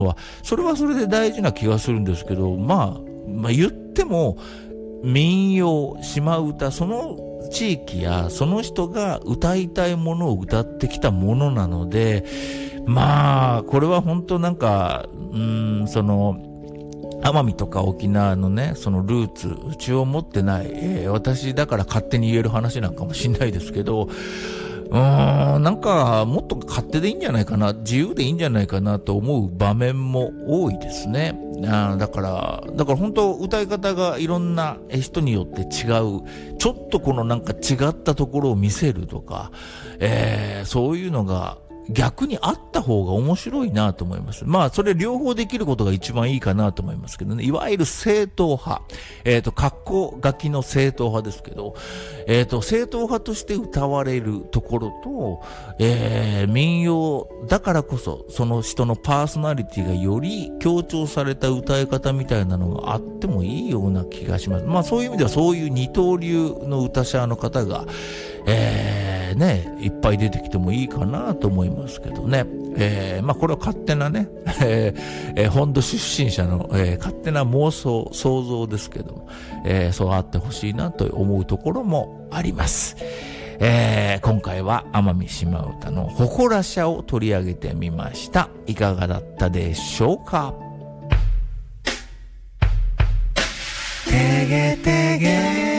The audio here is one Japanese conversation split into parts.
それはそれで大事な気がするんですけど、まあ言っても民謡、島唄、その地域やその人が歌いたいものを歌ってきたものなので、まあこれは本当なんかその奄美とか沖縄のね、そのルーツ、うちを持ってない、私だから勝手に言える話なんかもしんないですけど、なんかもっと勝手でいいんじゃないかな、自由でいいんじゃないかなと思う場面も多いですね。だから本当歌い方がいろんな人によって違う、ちょっとこのなんか違ったところを見せるとか、そういうのが逆にあった方が面白いなと思います。まあそれ両方できることが一番いいかなと思いますけどね。いわゆる正統派、格好書きの正統派ですけど、正統派として歌われるところと、民謡だからこそその人のパーソナリティがより強調された歌い方みたいなのがあってもいいような気がします。まあそういう意味ではそういう二刀流の歌者の方がいっぱい出てきてもいいかなと思いますけどね。まあこれは勝手なね、本土出身者の、勝手な妄想、想像ですけども、そうあってほしいなと思うところもあります。今回は奄美島唄の誇らしゃを取り上げてみました。いかがだったでしょうか。てげてげ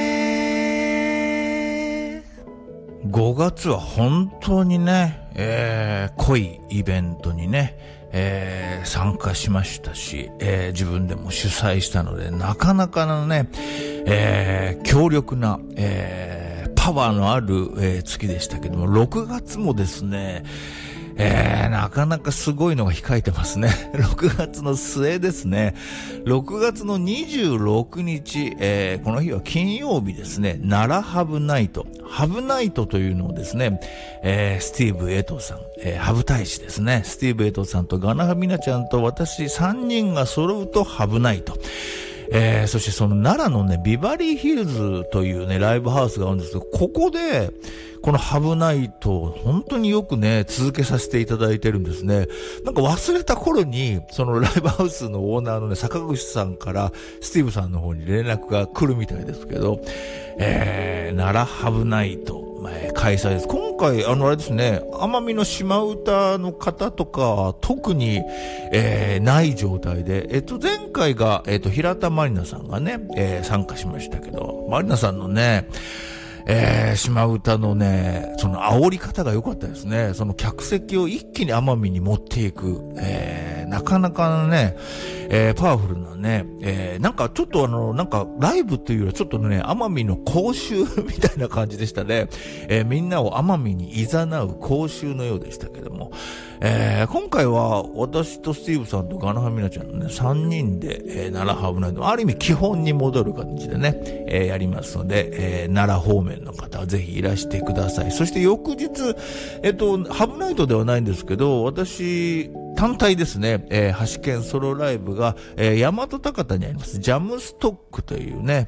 5月は本当にね、濃いイベントにね、参加しましたし、自分でも主催したので、なかなかのね、強力な、パワーのある、月でしたけども、6月もですね、なかなかすごいのが控えてますね。6月の末ですね。6月の26日、この日は金曜日ですね。奈良ハブナイト。ハブナイトというのをですね、スティーブ・エトさん、ハブ大使ですね。スティーブ・エトさんとガナハミナちゃんと私3人が揃うとハブナイト。そしてその奈良のね、ビバリーヒルズというね、ライブハウスがあるんですけど、ここで、このハブナイトを本当によくね、続けさせていただいてるんですね。なんか忘れた頃に、そのライブハウスのオーナーのね、坂口さんからスティーブさんの方に連絡が来るみたいですけど、奈良ハブナイト、開催です。今回、あれですね、奄美の島唄の方とかは特に、ない状態で、前回が、平田まりなさんがね、参加しましたけど、まりなさんのね、島唄のね、その煽り方が良かったですね。その客席を一気に奄美に持っていく、なかなかね、パワフルなね、なんかちょっとなんかライブというよりはちょっとね、奄美の講習みたいな感じでしたね。みんなを奄美に誘う講習のようでしたけども、今回は私とスティーブさんとガナハミナちゃんのね、3人で、奈良ハブナイト、ある意味基本に戻る感じでね、やりますので、奈良方面の方はぜひいらしてください。そして翌日、ハブナイトではないんですけど、私、単体ですね、橋県ソロライブが、大和高田にあります、ジャムストックというね、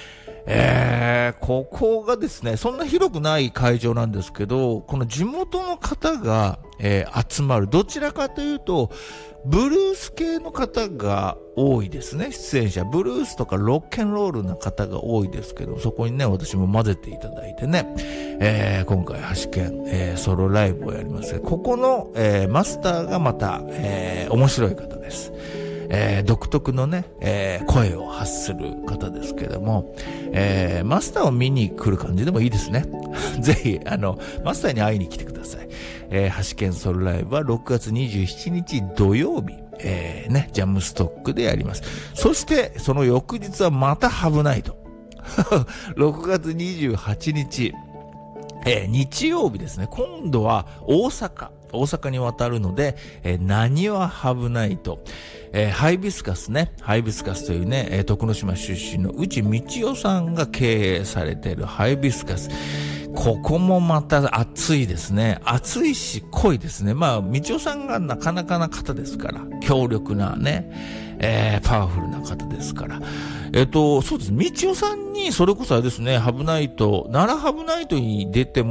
ここがですね、そんな広くない会場なんですけど、この地元の方が、集まる。どちらかというと、ブルース系の方が多いですね、出演者。ブルースとかロッケンロールな方が多いですけど、そこにね、私も混ぜていただいてね、今回橋県、ソロライブをやりますが、ここの、マスターがまた、面白い方です。独特のね、声を発する方ですけども、マスターを見に来る感じでもいいですね。ぜひ、マスターに会いに来てください。橋県ソロライブは6月27日土曜日、ジャムストックでやります。そして、その翌日はまたハブナイト。6月28日、日曜日ですね。今度は大阪に渡るので、なにわハブナイト。ハイビスカスね。ハイビスカスというね、徳之島出身の内道夫さんが経営されているハイビスカス。ここもまた熱いですね。熱いし濃いですね。まあ、道夫さんがなかなかな方ですから、強力なね、パワフルな方ですから。そうです。道夫さんに、それこそあれですね、ハブナイト、奈良ハブナイトに出てもらっ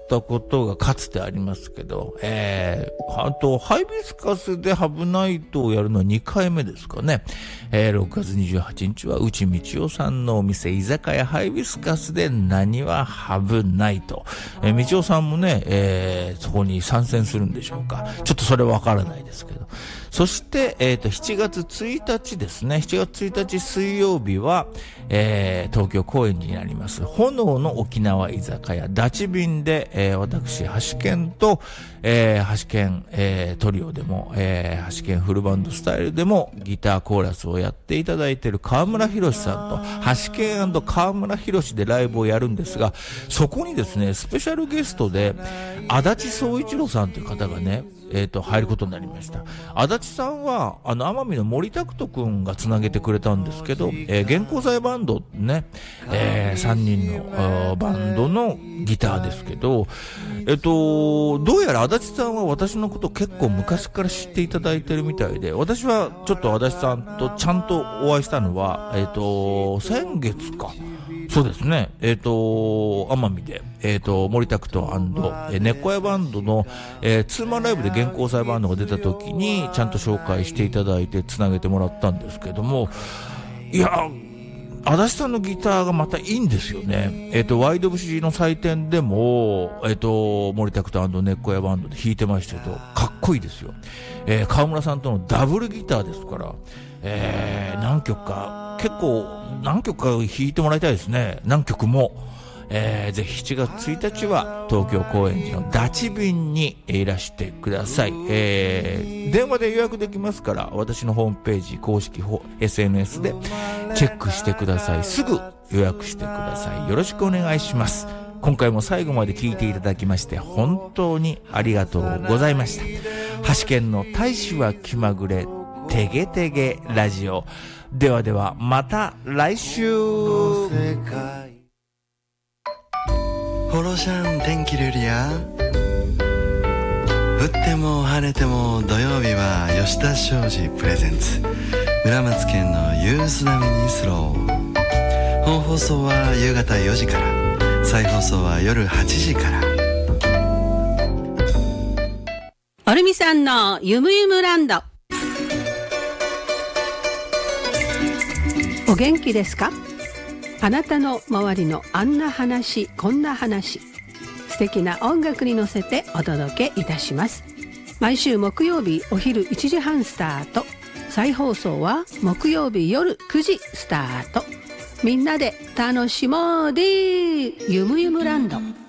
ったことがかつてありますけど、あと、ハイビスカスでハブナイトをやるのは2回目ですかね。6月28日は内道夫さんのお店、居酒屋ハイビスカスで何はハブナイト。道夫さんもね、そこに参戦するんでしょうか。ちょっとそれわからないですけど。そして、7月1日ですね。7月1日水曜日は、東京高円寺にあります、炎の沖縄居酒屋、ダチビンで、私、橋健と、橋健、トリオでも、橋健フルバンドスタイルでも、ギターコーラスをやっていただいている川村博さんと、橋健&川村博でライブをやるんですが、そこにですね、スペシャルゲストで、足立総一郎さんという方がね、入ることになりました。足立さんは、奄美の森拓人くんがつなげてくれたんですけど、原稿祭バンドね、3人のバンドのギターですけど、どうやら足立さんは私のこと結構昔から知っていただいてるみたいで、私はちょっと足立さんとちゃんとお会いしたのは、先月か。そうですね。奄美で、森拓人&猫屋バンドの、ツーマンライブで原稿祭バンドが出た時に、ちゃんと紹介していただいて、つなげてもらったんですけども、いや、足立さんのギターがまたいいんですよね。ワイド節の祭典でも、森拓人&猫屋バンドで弾いてましたけど、かっこいいですよ。川村さんとのダブルギターですから、何曲か弾いてもらいたいですね。何曲も。ぜひ7月1日は東京高円寺のダチビンにいらしてください。電話で予約できますから、私のホームページ、公式SNS でチェックしてください。すぐ予約してください。よろしくお願いします。今回も最後まで聞いていただきまして本当にありがとうございました。橋県の大使は気まぐれてげてげラジオ。ではではまた来週。 ホロシャン天気ルリア降っても晴れても土曜日は吉田昌司プレゼンツ村松健のユース並みにスロー。本放送は夕方4時から、再放送は夜8時から。 おるみさんのゆむゆむランド。お元気ですか？あなたの周りのあんな話こんな話、素敵な音楽に乗せてお届けいたします。毎週木曜日お昼1時半スタート、再放送は木曜日夜9時スタート。みんなで楽しもうでゆむゆむランド。